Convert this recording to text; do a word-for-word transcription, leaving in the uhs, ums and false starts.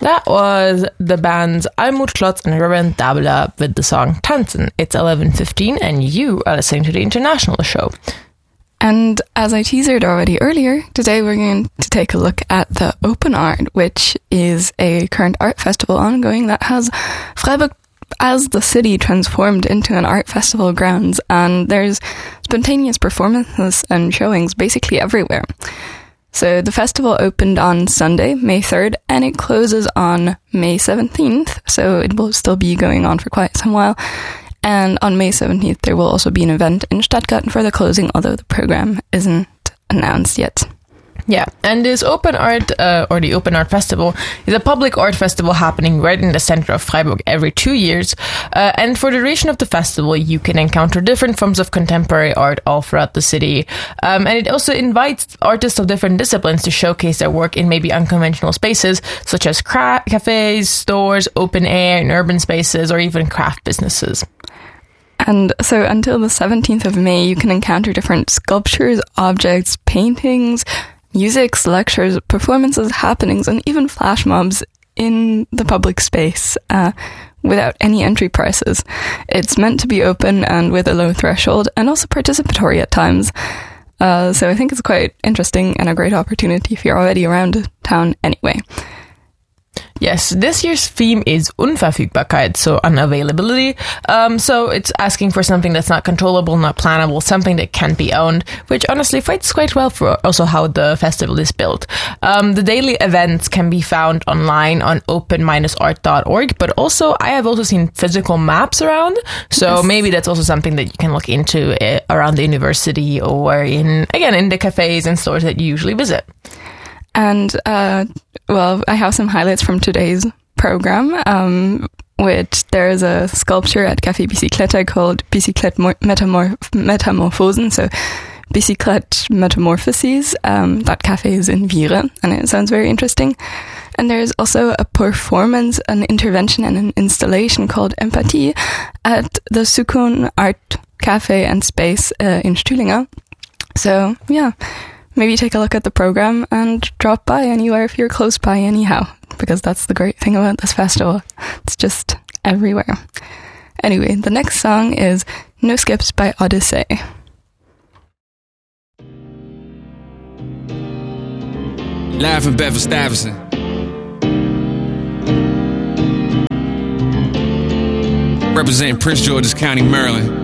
That was the bands Almut Klotz and Robin Dabla with the song Tanzen. It's eleven fifteen and you are listening to the International Show. And as I teasered already earlier, today we're going to take a look at the Open Art, which is a current art festival ongoing that has Freiburg as the city transformed into an art festival grounds, and there's spontaneous performances and showings basically everywhere. So the festival opened on Sunday, May third, and it closes on May seventeenth, so it will still be going on for quite some while. And on May seventeenth, there will also be an event in Stuttgart for the closing, although the program isn't announced yet. Yeah, and this Open Art, uh, or the Open Art Festival, is a public art festival happening right in the center of Freiburg every two years. Uh, and for the duration of the festival, you can encounter different forms of contemporary art all throughout the city. Um, and it also invites artists of different disciplines to showcase their work in maybe unconventional spaces, such as cra- cafes, stores, open air, and urban spaces, or even craft businesses. And so until the seventeenth of May, you can encounter different sculptures, objects, paintings, music, lectures, performances, happenings, and even flash mobs in the public space uh, without any entry prices. It's meant to be open and with a low threshold, and also participatory at times. Uh, so I think it's quite interesting and a great opportunity if you're already around town anyway. Yes, this year's theme is Unverfügbarkeit, so unavailability. Um, so it's asking for something that's not controllable, not plannable, something that can't be owned, which honestly fits quite well for also how the festival is built. Um, the daily events can be found online on open dash art dot org, but also I have also seen physical maps around, so yes. Maybe that's also something that you can look into uh, around the university or in, again, in the cafes and stores that you usually visit. And, uh, well, I have some highlights from today's program, um, which there is a sculpture at Café Bicyclette called Bicyclette Metamorph- Metamorphosen, so Bicyclette Metamorphoses. Um, that cafe is in Viere, and it sounds very interesting. And there's also a performance, an intervention, and an installation called Empathie at the Sukun Art Cafe and Space uh, in Stühlinger. So, yeah. Maybe take a look at the program and drop by anywhere if you're close by anyhow, because that's the great thing about this festival. It's just everywhere. Anyway, the next song is No Skips by Odyssey. Live from Bedford Stuyvesant. Representing Prince George's County, Maryland.